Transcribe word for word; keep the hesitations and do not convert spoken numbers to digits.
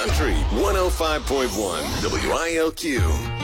Country one oh five point one W I L Q.